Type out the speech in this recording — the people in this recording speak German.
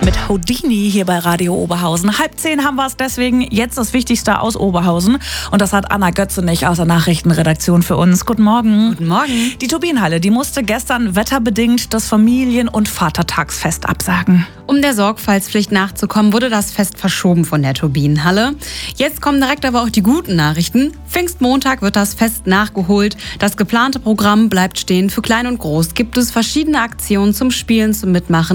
mit Houdini hier bei Radio Oberhausen. 9:30 haben wir es, deswegen jetzt das Wichtigste aus Oberhausen. Und das hat Anna Götzenich aus der Nachrichtenredaktion für uns. Guten Morgen. Guten Morgen. Die Turbinenhalle, die musste gestern wetterbedingt das Familien- und Vatertagsfest absagen. Um der Sorgfaltspflicht nachzukommen, wurde das Fest verschoben von der Turbinenhalle. Jetzt kommen direkt aber auch die guten Nachrichten. Pfingstmontag wird das Fest nachgeholt. Das geplante Programm bleibt stehen. Für Klein und Groß gibt es verschiedene Aktionen zum Spielen, zum Mitmachen.